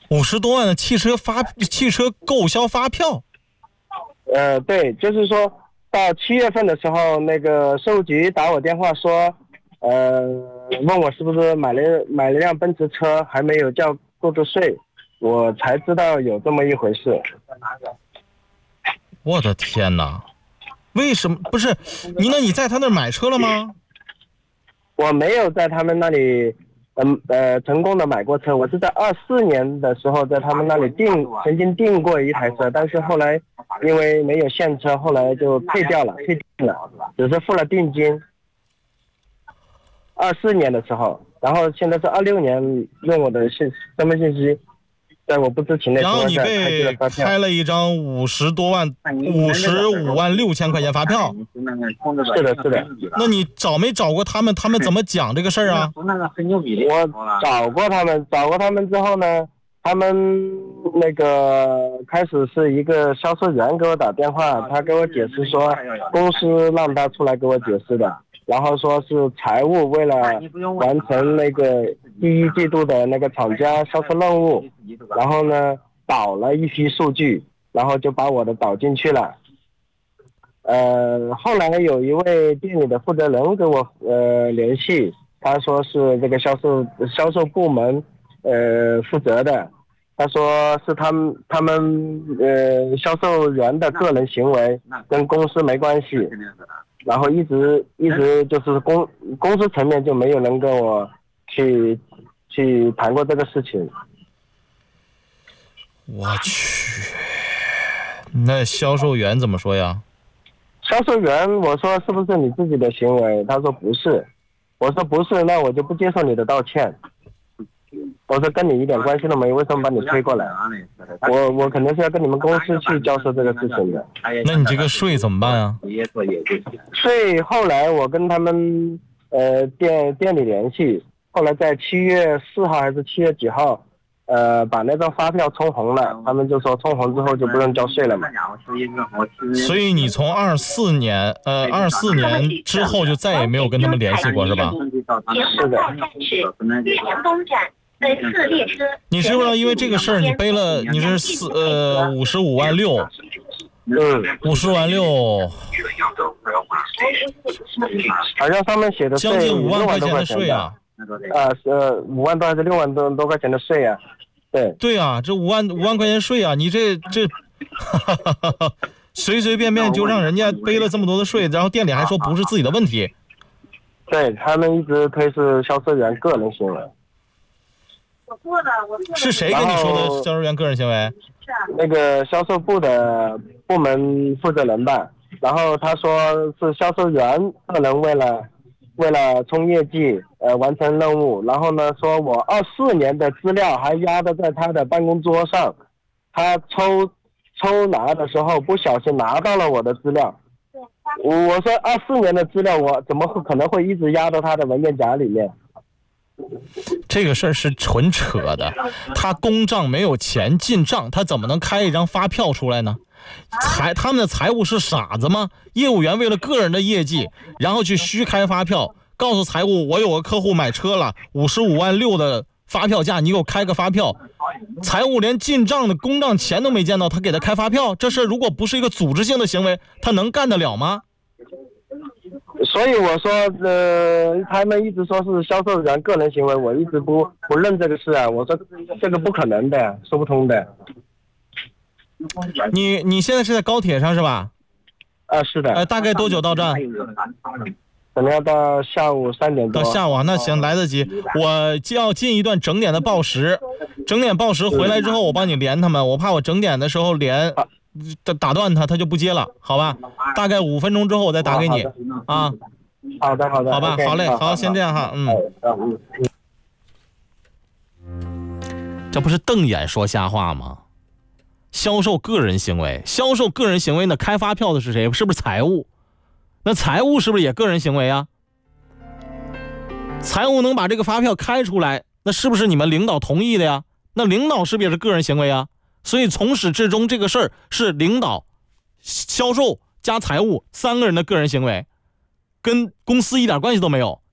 50多万的汽车购销发票。 对，就是说到7月份的时候，那个税务局打我电话说，问我是不是买了辆奔驰车，还没有交过渡税，我才知道有这么一回事。 我的天哪！为什么不是你？那你在他那儿买车了吗？ 我没有在他们那里，成功的买过车。我是在24年的时候在他们那里曾经订过一台车，但是后来因为没有现车，后来就退订了，只是付了定金。24年的时候，然后现在是26年，用我的身份信息，在我不知情的情况下开具了发票， 然后你被开了一张55万6千块钱发票。 是的。 那你没找过他们？他们怎么讲这个事儿啊？ 我找过他们之后呢，他们那个开始是一个销售员给我打电话，他给我解释说，公司让他出来给我解释的。然后说是财务为了完成那个第1季度的那个厂家销售任务，然后呢导了一批数据，然后就把我的导进去了。后来有一位店里的负责人跟我联系，他说是这个销售部门负责的，他说是他们销售员的个人行为，跟公司没关系。然后一直就是公司层面就没有人跟我去谈过这个事情。 我去，那销售员怎么说呀？ 销售员我说是不是你自己的行为？他说不是。我说不是，那我就不接受你的道歉。我说跟你一点关系都没有，为什么把你推过来？我肯定是要跟你们公司去交涉这个事情的。 那你这个税怎么办啊？ 税后来我跟他们店里联系，后来在7月4号还是7月几号，把那张发票冲红了，他们就说冲红之后就不用交税了嘛。 所以你从24年之后就再也没有跟他们联系过是吧？ 是的。 岳阳东站。4列车。 你知不知道因为这个事儿你背了你是55万6。50万6， 好像上面写的税将近5万块钱的税啊 ！5万多还是6万多块钱的税啊？ 对啊，这5万块钱税啊！你这随随便便就让人家背了这么多的税，然后店里还说不是自己的问题。 对，他们一直推是销售员个人行为。 是谁跟你说的销售员个人行为？ 那个销售部的部门负责人吧，然后他说是销售员个人为了冲业绩完成任务，然后呢说我24年的资料还压着在他的办公桌上，他抽拿的时候不小心拿到了我的资料。我说24年的资料我怎么可能会一直压到他的文件夹里面？ 这个事儿是纯扯的，他公账没有钱进账，他怎么能开一张发票出来呢？他们的财务是傻子吗？业务员为了个人的业绩，然后去虚开发票，告诉财务我有个客户买车了，55万6的发票价，你给我开个发票。财务连进账的公账钱都没见到，他给他开发票，这事如果不是一个组织性的行为，他能干得了吗？ 所以我说，他们一直说是销售员个人行为，我一直不认这个事啊。我说这个不可能的，说不通的。 你现在是在高铁上是吧？ 是的。 大概多久到站？ 可能要到下午3点多。 到下午啊，那行来得及。我就要进一段整点的报时，整点报时回来之后，我帮你连他们，我怕我整点的时候连。打断他就不接了，好吧？大概5分钟之后我再打给你啊。 好的， 好吧， okay, 好嘞，好，先这样哈，这不是瞪眼说瞎话吗？销售个人行为呢，开发票的是谁？是不是财务？那财务是不是也个人行为啊？财务能把这个发票开出来，那是不是你们领导同意的呀？那领导是不是也是个人行为啊？所以从始至终这个事儿是领导、销售加财务3个人的个人行为，跟公司一点关系都没有。